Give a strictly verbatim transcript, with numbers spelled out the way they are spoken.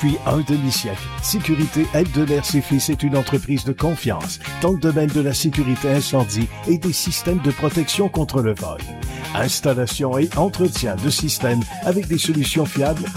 depuis un demi-siècle, Sécurité Eldeler et Fils est une entreprise de confiance dans le domaine de la sécurité incendie et des systèmes de protection contre le vol. Installation et entretien de systèmes avec des solutions fiables